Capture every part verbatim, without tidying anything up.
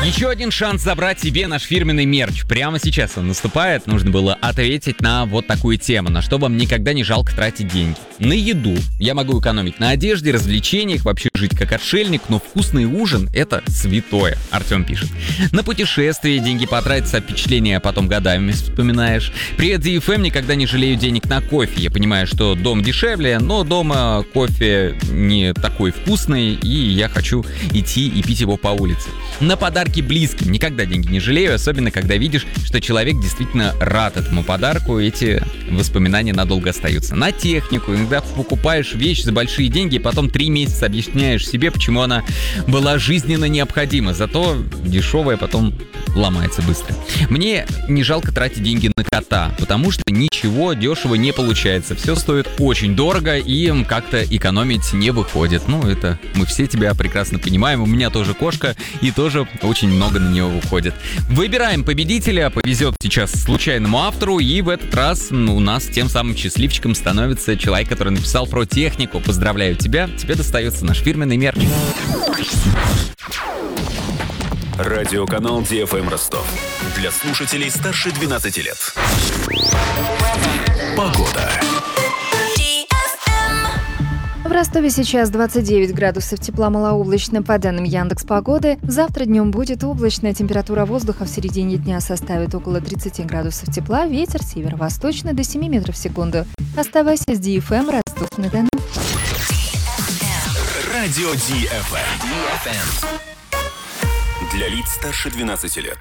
Еще один шанс забрать себе наш фирменный мерч. Прямо сейчас он наступает. Нужно было ответить на вот такую тему. На что вам никогда не жалко тратить деньги? На еду. Я могу экономить на одежде, развлечениях, вообще жить как отшельник, но вкусный ужин — это святое, Артем пишет. На путешествия деньги потратятся, а впечатления потом годами вспоминаешь. Привет, ди эф эм, никогда не жалею денег на кофе. Я понимаю, что дом дешевле, но дома кофе не такой вкусный, и я хочу идти и пить его по улице. На подарки близким никогда деньги не жалею, особенно когда видишь, что человек действительно рад этому подарку, эти воспоминания надолго остаются. На технику, иногда покупаешь вещь за большие деньги, и потом три месяца объясняешь себе, почему она была жизненно необходима, зато дешевая потом ломается быстро. Мне не жалко тратить деньги на кота, потому что ничего дешево не получается. Все стоит очень дорого, и как-то экономить не выходит. Ну, это мы все тебя прекрасно понимаем. У меня тоже кошка, и тоже очень много на нее уходит. Выбираем победителя. Повезет сейчас случайному автору, и в этот раз ну, у нас тем самым счастливчиком становится человек, который написал про технику. Поздравляю тебя. Тебе достается наш фирменный мерч. Радиоканал ди эф эм Ростов. Для слушателей старше двенадцати лет. Погода. В Ростове сейчас двадцать девять градусов тепла, малооблачно. По данным Яндекс.Погоды, завтра днем будет облачно. Температура воздуха в середине дня составит около тридцать градусов тепла. Ветер северо-восточный до семь метров в секунду. Оставайся с ди эф эм Ростов-на-Дону. Радио ди эф эм. Для лиц старше двенадцати лет.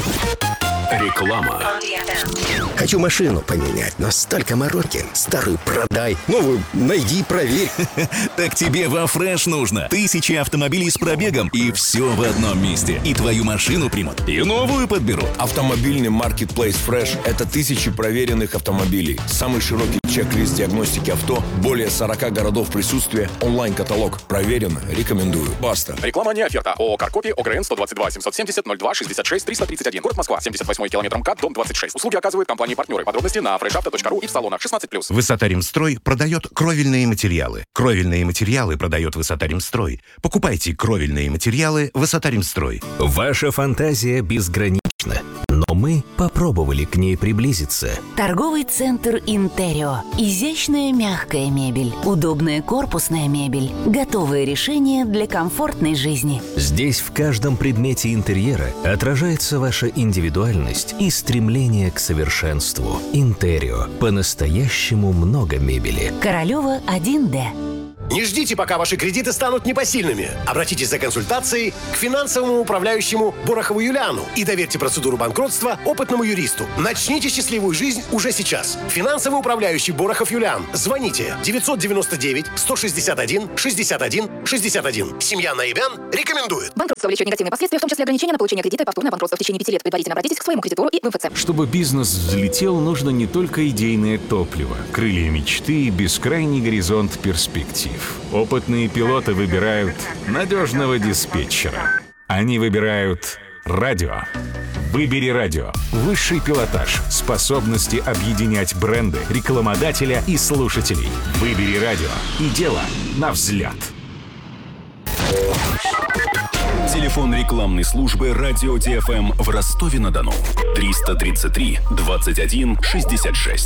Реклама. Хочу машину поменять, но столько мороки. Старую продай, новую найди, проверь. Так тебе во Фреш нужно. Тысячи автомобилей с пробегом, и все в одном месте. И твою машину примут, и новую подберут. Автомобильный маркетплейс Fresh — это тысячи проверенных автомобилей. Самый широкий чек-лист диагностики авто, более сорока городов присутствия, онлайн-каталог. Проверено, рекомендую. Баста. Реклама не оферта. ООО «Каркопи», ОГРН сто двадцать два семьсот семьдесят ноль два шестьдесят шесть триста тридцать один. Город Москва, семьдесят восьмой километр МКАД, дом двадцать шесть. Услуги оказывают компании-партнеры. Подробности на фрешавто точка ру и в салонах шестнадцать плюс. Высота-Ремстрой продает кровельные материалы. Кровельные материалы продает Высота-Ремстрой. Покупайте кровельные материалы Высота-Ремстрой. Ваша фантазия безгранична, но мы попробовали к ней приблизиться. Торговый центр «Интерио». Изящная мягкая мебель, удобная корпусная мебель, готовые решения для комфортной жизни. Здесь в каждом предмете интерьера отражается ваша индивидуальность и стремление к совершенству. «Интерио». По-настоящему много мебели. Королева один дэ. Не ждите, пока ваши кредиты станут непосильными. Обратитесь за консультацией к финансовому управляющему Борохову Юлиану и доверьте процедуру банкротства опытному юристу. Начните счастливую жизнь уже сейчас. Финансовый управляющий Борохов Юлиан. Звоните девятьсот девяносто девять сто шестьдесят один шестьдесят один шестьдесят один. Семья Наибян рекомендует. Банкротство влечет негативные последствия, в том числе ограничения на получение кредита и повторное банкротство в течение пяти лет. Предварительно обратитесь к своему кредитору и в эм эф цэ. Чтобы бизнес взлетел, нужно не только идейное топливо, крылья мечты и бескрайний горизонт перспектив. Опытные пилоты выбирают надежного диспетчера. Они выбирают радио. Выбери радио. Высший пилотаж. Способности объединять бренды, рекламодателя и слушателей. Выбери радио. И дело на взлет. Телефон рекламной службы «Радио ди эф эм» в Ростове-на-Дону. триста тридцать три двадцать один шестьдесят шесть.